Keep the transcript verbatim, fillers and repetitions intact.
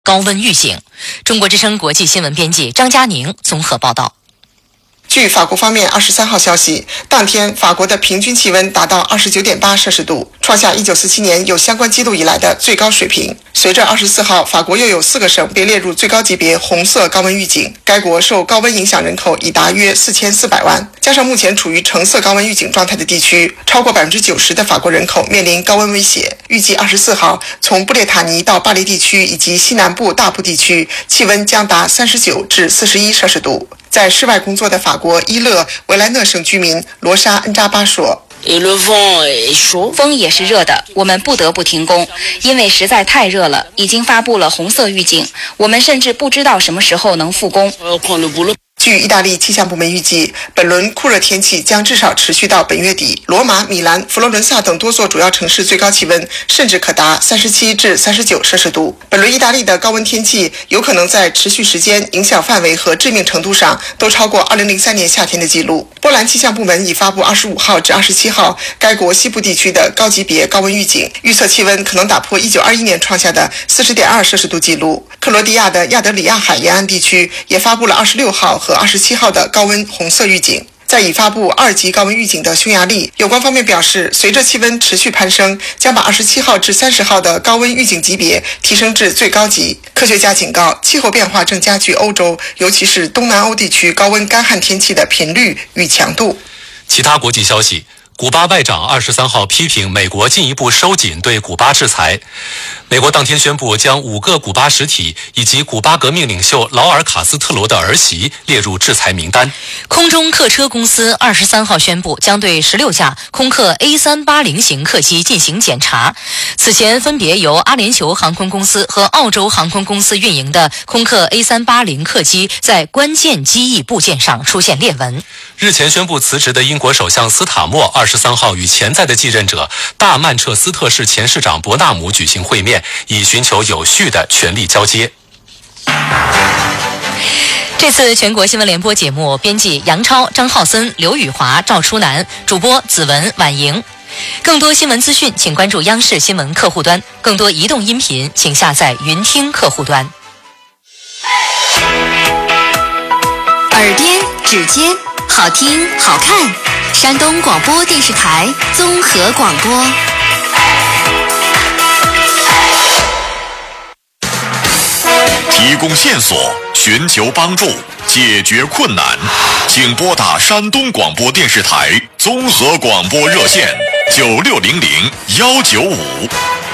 高温预警。中国之声国际新闻编辑张佳宁综合报道。 据法国方面二十三号消息，当天法国的平均气温达到 二十九点八摄氏度，创下一九四七年有相关记录以来的最高水平。随着二十四号法国又有四个省被列入最高级别红色高温预警，该国受高温影响人口已达约四千四百万，加上目前处于橙色高温预警状态的地区，超过百分之九十的法国人口面临高温威胁。预计二十四号从布列塔尼到巴黎地区以及西南部大部地区，气温将达三十九至四十一摄氏度。在室外工作的法国伊勒维莱讷省居民罗莎恩扎巴说， 风也是热的，我们不得不停工，因为实在太热了，已经发布了红色预警，我们甚至不知道什么时候能复工。 据意大利气象部门预计，本轮酷热天气将至少持续到本月底。罗马、米兰、佛罗伦萨等多座主要城市最高气温甚至可达三十七至三十九摄氏度。本轮意大利的高温天气有可能在持续时间、影响范围和致命程度上都超过二零零三年夏天的记录。波兰气象部门已发布二十五号至二十七号该国西部地区的高级别高温预警，预测气温可能打破一九二一年创下的四十点二摄氏度记录。克罗地亚的亚得里亚海沿岸地区也发布了二十六号和二十七号的高温红色预警。在已发布二级高温预警的匈牙利，有关方面表示，随着气温持续攀升，将把二十七号至三十号的高温预警级别提升至最高级。科学家警告，气候变化正加剧欧洲，尤其是东南欧地区高温干旱天气的频率与强度。 其他国际消息，古巴外长二十三号批评美国进一步收紧对古巴制裁。美国当天宣布将五个古巴实体以及古巴革命领袖劳尔·卡斯特罗的儿媳列入制裁名单。 空中客车公司二十三号宣布将对十六架空客 A 三八零 型客机进行检查。此前分别由阿联酋航空公司和澳洲航空公司运营的空客 A 三八零 客机在关键机翼部件上出现裂纹。 日前宣布辞职的英国首相斯塔默二十三号与潜在的继任者大曼彻斯特市前市长伯纳姆举行会面，以寻求有序的权力交接。 这次全国新闻联播节目，编辑杨超、张浩森、刘宇华、赵初南，主播子文、婉莹。更多新闻资讯，请关注央视新闻客户端；更多移动音频，请下载云听客户端。 耳边、指尖，好听好看。山东广播电视台综合广播。 提供线索，寻求帮助，解决困难，请拨打山东广播电视台综合广播热线九六零零幺九五。